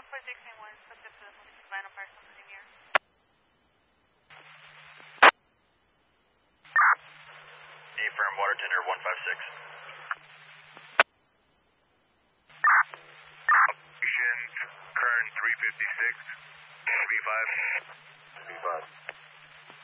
146.1, subject to the spinal partial premier. Affirm, water tender 156. Current 356, V5. V5.